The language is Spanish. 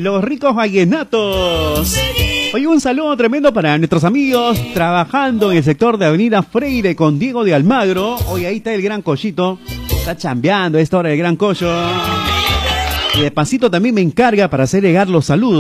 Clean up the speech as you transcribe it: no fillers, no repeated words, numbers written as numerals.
los ricos vallenatos. Hoy un saludo tremendo para nuestros amigos trabajando en el sector de Avenida Freire con Diego de Almagro. Hoy ahí está el Gran Collito, está chambeando a esta hora el Gran Collo. Y de pasito también me encarga para hacer llegar los saludos.